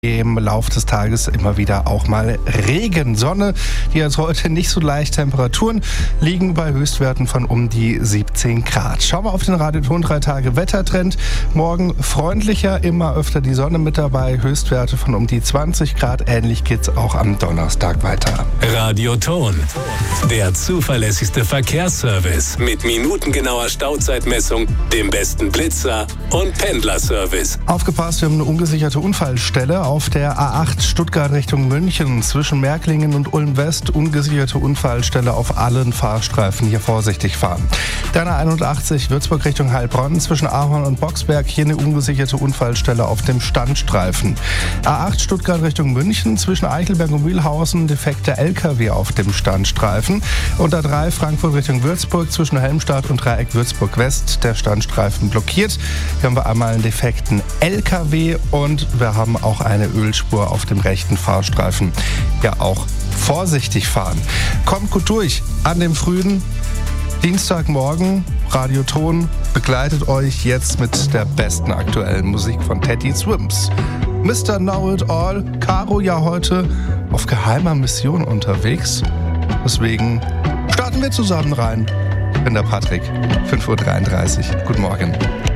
Im Lauf des Tages immer wieder auch mal Regen. Sonne, die hat heute nicht so leicht. Temperaturen liegen bei Höchstwerten von um die 17 Grad. Schauen wir auf den Radioton 3 Tage Wettertrend. Morgen freundlicher, immer öfter die Sonne mit dabei. Höchstwerte von um die 20 Grad. Ähnlich geht's auch am Donnerstag weiter. Radioton, der zuverlässigste Verkehrsservice mit minutengenauer Stauzeitmessung, dem besten Blitzer und Pendlerservice. Aufgepasst, wir haben eine ungesicherte Unfallstelle auf der A8 Stuttgart Richtung München zwischen Märklingen und Ulm-West. Ungesicherte Unfallstelle auf allen Fahrstreifen. Hier vorsichtig fahren. Dann A81 Würzburg Richtung Heilbronn zwischen Ahorn und Boxberg. Hier eine ungesicherte Unfallstelle auf dem Standstreifen. A8 Stuttgart Richtung München zwischen Eichelberg und Mühlhausen. Defekter LKW auf dem Standstreifen. Und A3 Frankfurt Richtung Würzburg zwischen Helmstadt und Dreieck Würzburg West. Der Standstreifen blockiert. Hier haben wir einmal einen defekten LKW und wir haben auch eine Ölspur auf dem rechten Fahrstreifen. Ja, auch vorsichtig fahren. Kommt gut durch an dem frühen Dienstagmorgen. Radioton begleitet euch jetzt mit der besten aktuellen Musik von Teddy Swims. Mr. Know It All, Caro ja heute auf geheimer Mission unterwegs. Deswegen starten wir zusammen rein. Ich bin der Patrick, 5:33 Uhr. Guten Morgen.